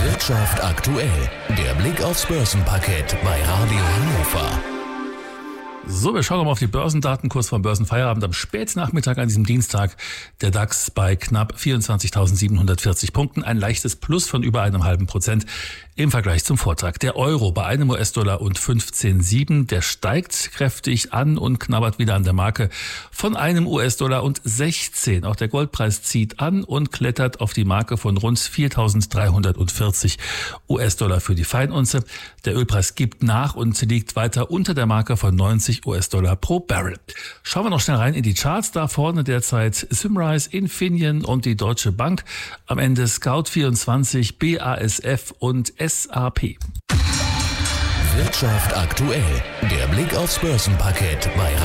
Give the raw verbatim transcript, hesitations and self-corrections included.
Wirtschaft aktuell, der Blick aufs Börsenparkett bei Radio Hannover. So, wir schauen mal auf die Börsendaten, kurz vor dem Börsenfeierabend am Spätnachmittag an diesem Dienstag. Der DAX bei knapp vierundzwanzigtausendsiebenhundertvierzig Punkten, ein leichtes Plus von über einem halben Prozent im Vergleich zum Vortag. Der Euro bei einem U S-Dollar und fünfzehn Komma sieben, der steigt kräftig an und knabbert wieder an der Marke von einem U S-Dollar und sechzehn. Auch der Goldpreis zieht an und klettert auf die Marke von rund viertausenddreihundertvierzig U S-Dollar für die Feinunze. Der Ölpreis gibt nach und liegt weiter unter der Marke von neunzig U S-Dollar pro Barrel. Schauen wir noch schnell rein in die Charts. Da vorne derzeit Symrise, Infineon und die Deutsche Bank. Am Ende Scout vierundzwanzig, B A S F und S A P. Wirtschaft aktuell, der Blick aufs Börsenparkett bei